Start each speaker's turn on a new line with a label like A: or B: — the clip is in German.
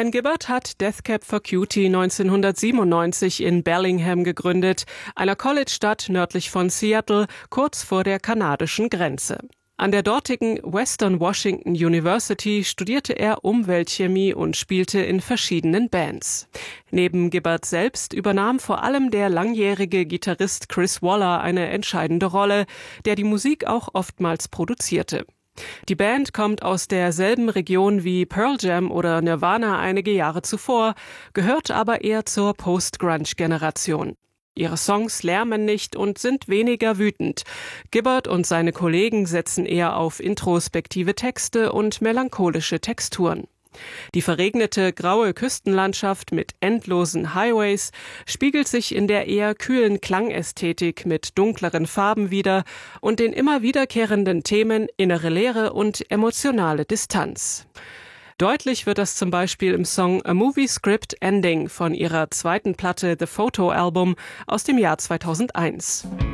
A: Dan Gibbard hat Death Cab for Cutie 1997 in Bellingham gegründet, einer College-Stadt nördlich von Seattle, kurz vor der kanadischen Grenze. An der dortigen Western Washington University studierte er Umweltchemie und spielte in verschiedenen Bands. Neben Gibbard selbst übernahm vor allem der langjährige Gitarrist Chris Waller eine entscheidende Rolle, der die Musik auch oftmals produzierte. Die Band kommt aus derselben Region wie Pearl Jam oder Nirvana einige Jahre zuvor, gehört aber eher zur Post-Grunge-Generation. Ihre Songs lärmen nicht und sind weniger wütend. Gibbard und seine Kollegen setzen eher auf introspektive Texte und melancholische Texturen. Die verregnete, graue Küstenlandschaft mit endlosen Highways spiegelt sich in der eher kühlen Klangästhetik mit dunkleren Farben wider und den immer wiederkehrenden Themen innere Leere und emotionale Distanz. Deutlich wird das zum Beispiel im Song A Movie Script Ending von ihrer zweiten Platte The Photo Album aus dem Jahr 2001.